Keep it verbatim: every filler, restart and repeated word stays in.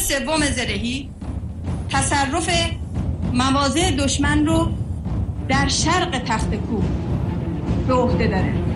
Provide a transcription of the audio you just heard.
سوم زرهی تصرف مواضع دشمن رو در شرق تخت کوه به عهده داره.